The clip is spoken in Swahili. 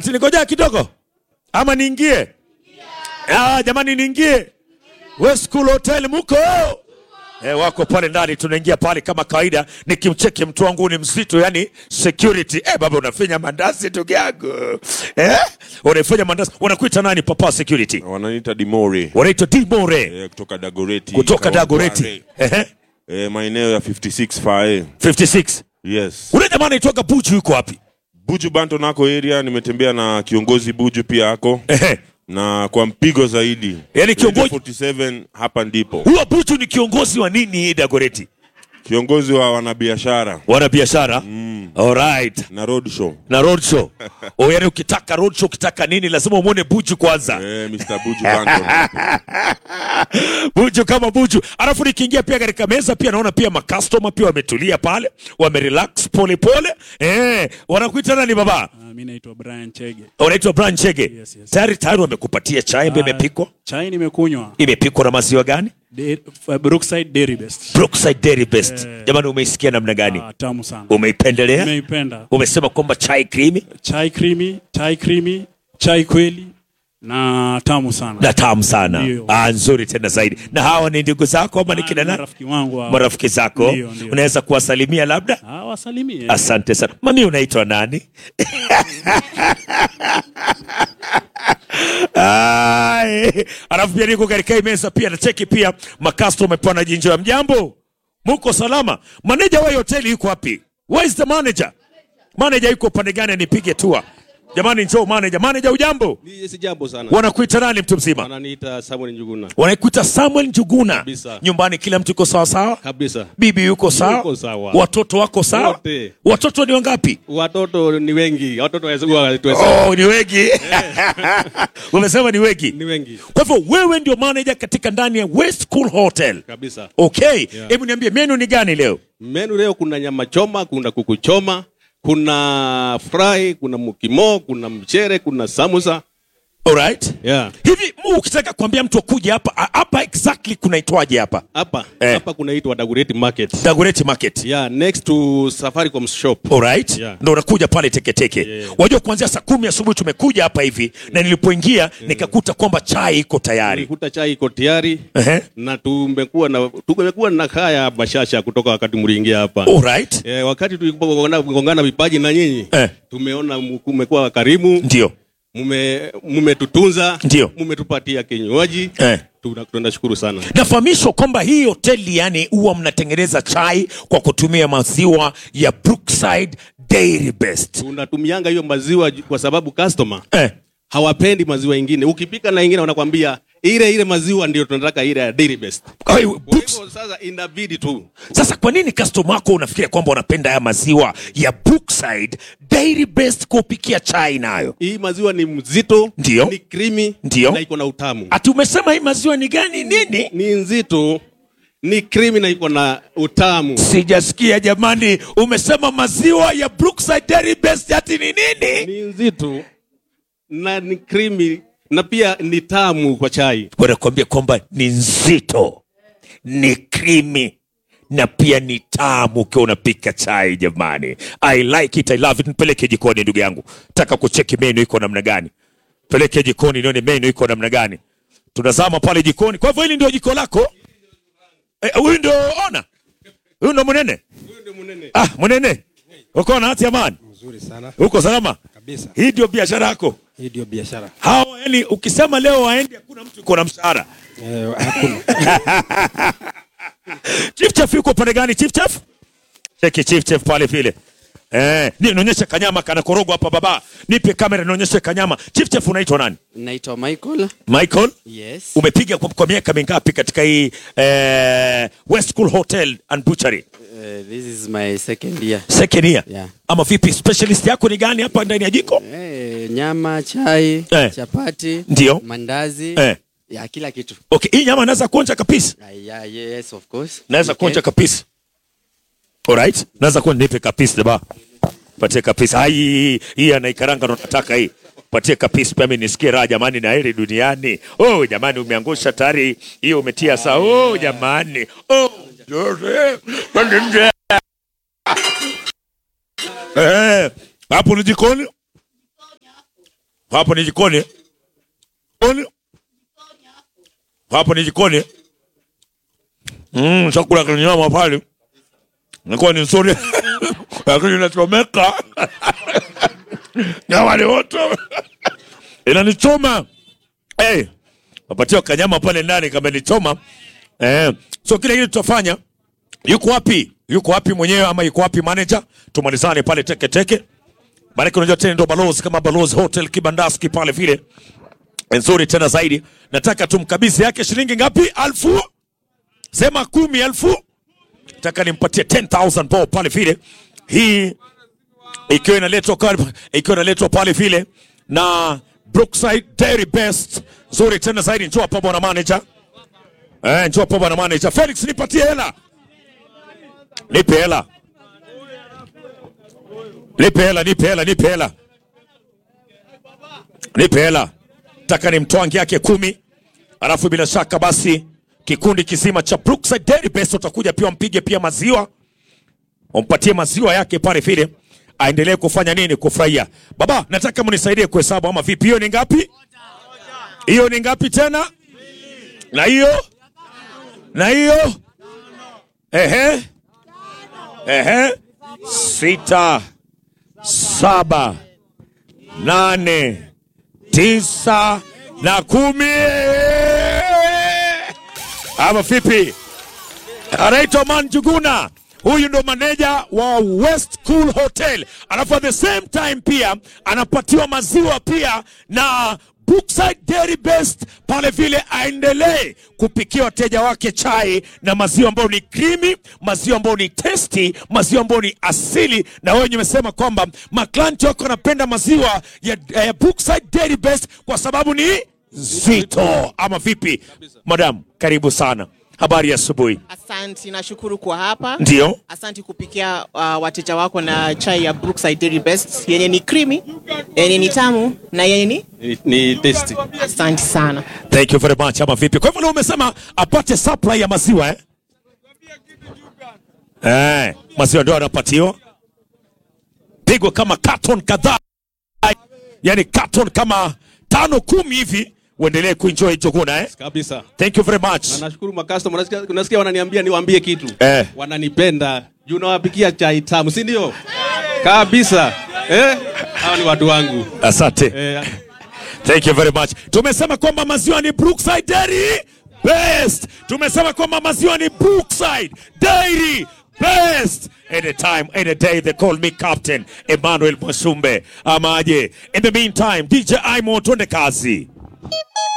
Ati nikoja kidogo ama niingie? Jamani niingie. West Cool Hotel muko? Wako pale ndani, tunaingia pale kama kawaida. Nikimcheki mtu wangu ni mzito, yani security. Baba unafanya mandazi ndugu yangu. Unafanya mandazi. Wanakuita nani papa security? Wananiita Dimore. Wanaita Dimore. Kutoka Dagoreti. Kutoka Dagoreti. Maeneo ya 56 FA. 56. Yes. Ule jamaa anaitwa Buju yuko wapi? Buju Banto nako area, nimetembea na kiongozi Buju pia hako. Na kwa mpigo zaidi. Yani kiongozi 47 hapa ndipo. Huyo Buju ni kiongozi wa nini Dagoreti? Kiongozi wa wanabiashara. Wanabiashara? Alright. Na road show. Na road show. Yani ukitaka road show, ukitaka nini lazima umuone Buju kwanza. Mr. Buju Banto. Buju kama Buju. Alafu nikiingia pia katika meza pia naona pia makastoma pia wametulia pale, wamerelax pole pole. Wanakuita nani baba? Mimi naitwa Brian Chege. Unaitwa Brian Chege? Yes. Tayari wamekupatia chai ambayo imepikwa? Chai nimekunywa. Imepikwa na maziwa gani? Brookside Dairy Best. Brookside Dairy Best. Jamani umeisikia namna gani? Tamu sana. Umeipendelea? Nimeipenda. Umesema kwamba chai creamy? Chai creamy, chai kweli na tamu sana. Na tamu sana. Nzuri tena zaidi. Na hawa ni ndugu zako ama ni kina nani? Marafiki wangu hao. Marafiki zako? Ndio. Unaweza kuwasalimia labda? Wasalimie. Asante sana. Mami unaitwa nani? Alafu pia niko katika meza pia nacheki pia makastoma pona jinjo ya mjambo. Muko salama? Manager wa hoteli yuko wapi? Where is the manager? Manager yuko pande gani nipige tour? Jamani njoo manager. Manager ujambo? Si jambo sana. Wanakuita nani mtu mzima? Wananiita Samuel Njuguna. Wanakuita Samuel Njuguna. Kabisa. Nyumbani kila mtu yuko sawa sawa? Kabisa. Bibi yuko sawa? Yuko sawa. Watoto wako sawa? Wote. Watoto ni wangapi? Watoto ni wengi. Watoto wazua. Ni wengi. Umesema ni wengi? Ni wengi. Kwa hivyo wewe ndio manager katika ndani ya West Cool Hotel. Kabisa. Okay. Hebu niambie menu ni gani leo? Menu leo kuna nyama choma, kuna kuku choma, kuna fry, kuna mukimo, kuna mchere, kuna samusa. Alright. Yeah. Hivi ukitaka kuambia mtu akuje hapa exactly kunaitwaje hapa? Hapa kunaitwa Dagoreti Market. Dagoreti Market. Yeah, next to Safaricom shop. Alright. Yeah. Ndio unakuja pale Teketeke. Wajua kuanzia saa 10 asubuhi tumekuja hapa hivi na nilipoingia nikakuta kwamba chai iko tayari. Nilikuta chai iko tayari. Na tumekuwa na kaya bashasha kutoka wakati mliingia hapa. Alright. Wakati tulipogongana vipaji na nyinyi, tumeona mmekuwa karimu. Ndio. Mumetutunza, mumetupatia kinywaji. Tunashukuru sana. Nafahamishwa kwamba hii hoteli yani huwa mnatengeneza chai kwa kutumia maziwa ya Brookside Dairy Best. Tunatumianga hiyo maziwa kwa sababu customer hawapendi maziwa ingine. Ukipika na ingine wanakuambia ile maziwa ndio tunataka, ile ya Dairy Best. Kwa hivyo sasa inabidi tu. Sasa kwa nini customer wako unafikiria kwamba wanapenda haya maziwa ya Brookside Dairy Best kupikia chai nayo? Hii maziwa ni mzito, ni creamy, na iko na utamu. Ati umesema hii maziwa ni gani nini? Ni nzito, ni creamy na iko na utamu. Sijasikia jamani, umesema maziwa ya Brookside Dairy Best ati ni nini? Ni nzito na ni creamy na pia ni tamu kwa chai. Wanakuambia kwamba ni nzito, ni creamy na pia ni tamu ukiwa unapika chai jamani. I like it, I love it. Nipeleke jikoni ndugu yangu. Nataka kucheki menu iko namna gani. Peleke jikoni nione menu iko namna gani. Tunazama pale jikoni. Kwa hivyo hili ndio jiko lako? Huyu ndio ona. Huyu ndio Munene. Huyu ndio Munene. Munene. Uko na hati amani? Mzuri sana. Uko salama? Kabisa. Hii ndio biashara yako? Hii ndio biashara. Hao yani ukisema leo waende hakuna mtu yuko na mshahara. Hakuna. Chief Chef yuko pande gani Chief Chef? Cheki Chief Chef pale vile. Nionyeshe kanyama kana korogo hapa baba. Nipe kamera nionyeshe kanyama. Chief Chef unaitwa nani? Naitwa Michael. Michael? Yes. Umepiga kwa miaka mingapi katika hii West Cool Hotel and Butchery? This is my second year. Second year? Yeah. Ama vipi, specialist yako ni gani hapa ndani ya jiko? Nyama, chai, chapati, ndio, mandazi, ya kila kitu. Okay, hii nyama naweza kuonja kabisa? Yes, of course. Naweza kuonja kabisa. Alright, naweza kuonja, nipe kabisa baba. Patie kabisa. Hii anaikaranga ndo nataka hii. Patie kabisa pia mimi nisikie raha jamani na heri duniani. Oh jamani umeangusha tayari hiyo umetia saa. Oh jamani. Oh hapo ni jikoni? Hapo ni jikoni. Hapo ni jikoni. Chakula kwa nyama pale. Nilikuwa ni nzuri. Lakini inachomeka. Nyama ni moto. Inanichoma. Wapatia kanyama pale ndani kama nichoma. So kile tutafanya, yuko wapi? Yuko wapi mwenyewe ama yuko wapi manager? Tumalizane pale teke. Maana unajua tena ndo balozi kama balozi hotel Kibandaski pale vile. Nzuri tena zaidi. Nataka tumkabidhi yake shilingi ngapi? 1000. Sema 10,000. Nataka nimpatie 10,000 bob pale vile. Hii ikiwa inaletwa pale vile na Brookside Dairy Best. Nzuri tena zaidi. Njoo hapa bwana manager. Njoo hapa bwana manager. Felix nipatie hela. Nipe hela. Nipe hela. Taka ni mtwangi yake 10. Alafu bila shaka basi kikundi kizima cha Brookside Dairy Best utakuja pia mpige pia maziwa. Umpatie maziwa yake pale vile. Aendelee kufanya nini? Kufurahia. Baba, nataka mnisaidie kuhesabu ama vipi? Hiyo ni ngapi? Hiyo ni ngapi tena? Na hiyo? 6 7 8 9 na 10. Ama vipi? Anaitwa Manjuguna. Huyu ndo manager wa West Cool Hotel. Alafu at the same time pia anapatiwa maziwa pia na Brookside Dairy Best pale vile aendelee kupikia wateja wake chai na maziwa ambayo ni creamy, maziwa ambayo ni tasty, maziwa ambayo ni asili. Na wewe umesema kwamba maklanti wako wanapenda maziwa ya Brookside Dairy Best kwa sababu ni zito. Ama vipi? Madam, karibu sana. Habari ya asubuhi. Asante, nashukuru kwa hapa. Ndio. Asante kupikia wateja wako na chai ya Brookside Dairy Best yenye ni creamy, yenye ni tamu na yenye ni tasty. Asante sana. Thank you very much. Ama vipi? Kwa hivyo leo umesema apate supply ya maziwa maziwa ndio anapatiwa. Pigo kama carton kadhaa. Yaani carton kama 5-10 hivi. Uendelee kuenjoy Joguna Kabisa. Thank you very much. Na nashukuru makastoma. Unasikia wananiambia niwaambie kitu. Wananipenda. Juu nawapikia chai tamu, si ndio? Kabisa. Hawa ni watu wangu. Asante. Thank you very much. Tumesema kwamba maziwa ni Brookside Dairy Best. Tumesema kwamba maziwa ni Brookside Dairy Best. Anytime, any day they call me Captain Emmanuel Mwasumbe. Amaje. In the meantime, DJ Imo twende kazi.